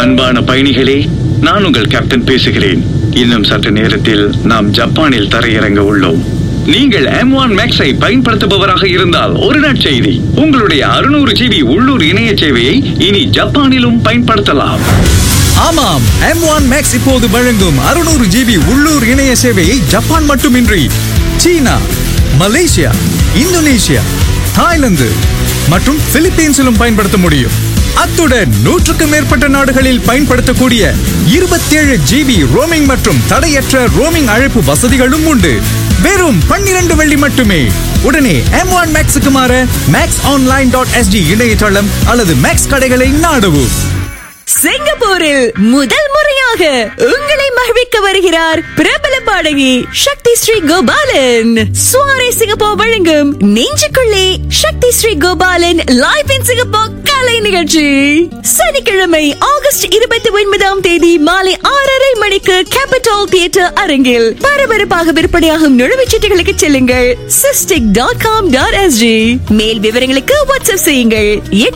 அன்பான பயணிகளே, நான் உங்கள் கேப்டன் பேசுகிறேன். இன்னும் சற்று நேரத்தில் நாம் ஜப்பானில் தரையிறங்க உள்ளோம். நீங்கள் M1 Max-ஐ பயன்படுத்துபவராக இருந்தால் ஒரு நற்செய்தி. உங்களுடைய 600 GB உள்ளூர் இணைய சேவையை இனி ஜப்பானிலும் பயன்படுத்தலாம். ஆமாம், M1 Max இப்போது வழங்கும் 600 GB உள்ளூர் இணைய சேவையை ஜப்பான் மட்டுமின்றி சீனா, மலேசியா, இந்தோனேஷியா, தாய்லாந்து மற்றும் பிலிப்பீன்ஸிலும் பயன்படுத்த முடியும். அத்துடன் 100க்கும் மேற்பட்ட நாடுகளில் பயன்படுத்தக்கூடிய 27 GB ரோமிங் மற்றும் தடையற்ற ரோமிங் அழைப்பு வசதிகளும் உண்டு. வெறும் 12 வெள்ளி மட்டுமே. உடனே M1 Max-க்கு மாற maxonline.sg இணையதளம் அல்லது மேக்ஸ் கடைகளை நாடவும். சிங்கப்பூரில் முதல் முறையாக உங்களை மகிழ்விக்க வருகிறார் பிரபல பாடகி சக்தி ஸ்ரீ கோபாலன். சுவாரே சிங்கப்பூர் வழங்கும் நெஞ்சுக்குள்ளே சக்தி Sri Gopalan live in Singapore கலை நிகழ்ச்சி சனிக்கிழமை ஆகஸ்ட் 29ஆம் தேதி மாலை 6:30 மணிக்கு கேபிட்டல் தியேட்டர் அரங்கில். பரபரப்பாக விற்பனையாகும் நுழைவுச்சீட்டுகளுக்கு செல்லுங்கள் sistik.com.sg. மேல் விவரங்களுக்கு வாட்ஸ்அப் செய்யுங்கள்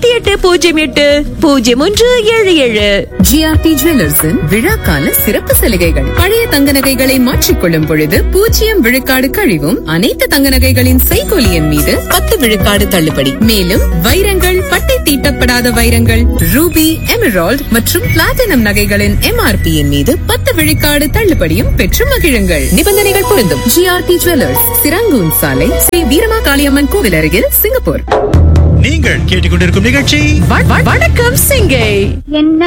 88080177. ஜிஆர்டி ஜுவல்லர்ஸின் விழாக்கால சிறப்பு சலுகைகள். பழைய தங்க நகைகளை மாற்றிக்கொள்ளும் பொழுது 0 விழுக்காடு கழிவும், அனைத்து தங்க நகைகளின் செய்கூலியின் மீது 10 விழுக்காடு தள்ளுபடி. மேலும் வைரங்கள், பட்டை தீட்டப்படாத வைரங்கள், ரூபி, எமரால்ட் மற்றும் பிளாட்டினம் நகைகளின் MRP-யின் மீது 10 விழுக்காடு தள்ளுபடியும் பெற்று மகிழுங்கள். நிபந்தனைகள் பொருந்தும். ஜிஆர்டி ஜுவல்லர்ஸ், சிரங்கூன் சாலை, ஸ்ரீ வீரமா காளியம்மன் கோவில் அருகில், சிங்கப்பூர். நீங்கள் கேட்டுக்கொண்டிருக்கும் நிகழ்ச்சி வணக்கம் சிங்கை. என்ன